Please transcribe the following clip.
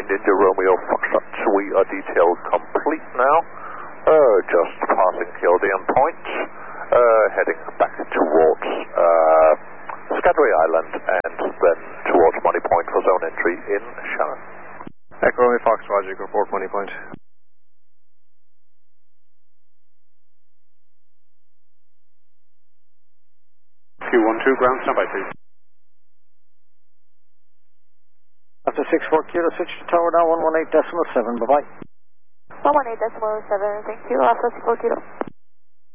Tango India Romeo Foxtrot. We are detailed complete now. Just passing Kildare Point, heading back towards Skagway Island and then towards Money Point for zone entry in Shannon. Echo Romeo Foxtrot, you go report Money Point. Q12, ground standby please. After 64 kilo, switch to tower now 118.7, bye bye. 118.7, thank you, Alpha 64 kilo.